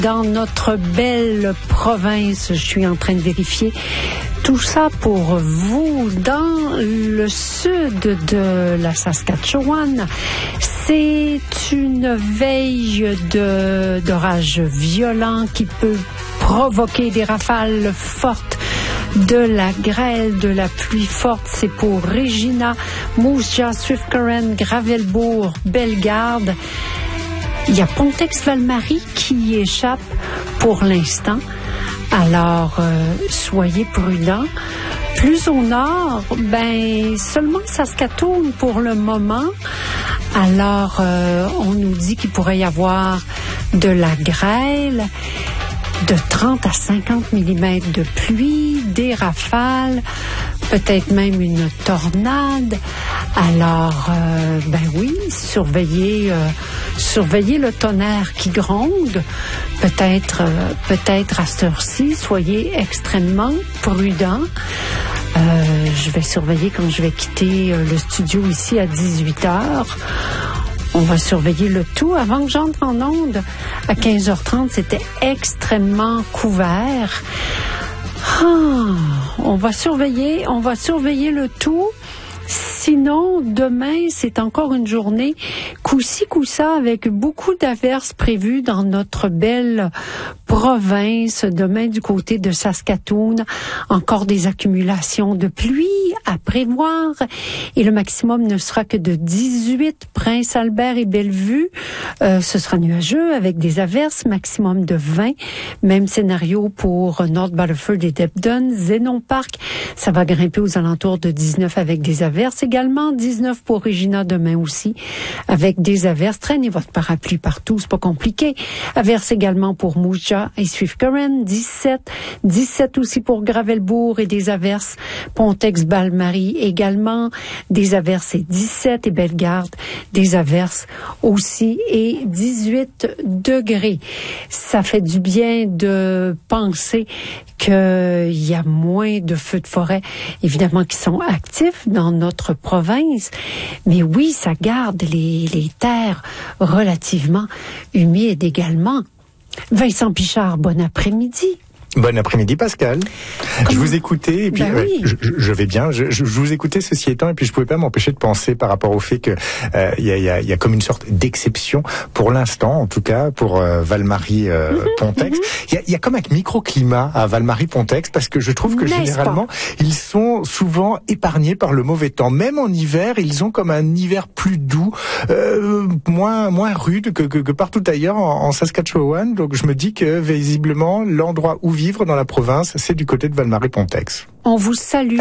dans notre belle province. Je suis en train de vérifier tout ça pour vous. Dans le sud de la Saskatchewan, c'est une veille d'orage violent qui peut provoquer des rafales fortes, de la grêle, de la pluie forte. C'est pour Regina, Moose Jaw, Swift Current, Gravelbourg, Bellegarde. Il y a Pontex-Val-Marie qui y échappe pour l'instant. Alors, soyez prudents. Plus au nord, seulement Saskatoon pour le moment. Alors, on nous dit qu'il pourrait y avoir de la grêle, de 30 à 50 mm de pluie, des rafales, peut-être même une tornade. Alors, oui, surveillez le tonnerre qui gronde. Peut-être à cette heure-ci, soyez extrêmement prudents. Je vais surveiller quand je vais quitter le studio ici à 18h. On va surveiller le tout. Avant que j'entre en onde, à 15h30, c'était extrêmement couvert. On va surveiller le tout. Sinon, demain, c'est encore une journée coup-ci, coup-ça, avec beaucoup d'averses prévues dans notre belle province. Demain, du côté de Saskatoon, encore des accumulations de pluie à prévoir. Et le maximum ne sera que de 18, Prince-Albert et Bellevue. Ce sera nuageux avec des averses, maximum de 20. Même scénario pour North Battleford et Debden. Zénon Park, ça va grimper aux alentours de 19 avec des averses également. 19 pour Regina demain aussi, avec des averses. Traînez votre parapluie partout, c'est pas compliqué. Averses également pour Moose Jaw et Swift Current. 17 aussi pour Gravelbourg et des averses. Pontex-Val-Marie également, des averses et 17. Et Bellegarde, des averses aussi et 18 degrés. Ça fait du bien de penser qu'il y a moins de feux de forêt, évidemment, qui sont actifs dans notre province. Mais oui, ça garde les terres relativement humides également. Vincent Pichard, bon après-midi. Bon après-midi Pascal. Je vous écoutais et puis oui. je vais bien. Je vous écoutais ceci étant et puis je pouvais pas m'empêcher de penser par rapport au fait que il y a comme une sorte d'exception pour l'instant, en tout cas pour Val-Marie Pontex. Il y a comme un microclimat à Val-Marie Pontex parce que je trouve que généralement ils sont souvent épargnés par le mauvais temps. Même en hiver, ils ont comme un hiver plus doux, moins rude que partout ailleurs en Saskatchewan. Donc je me dis que visiblement l'endroit où vivre dans la province, c'est du côté de Val-Marie Pontex. On vous salue.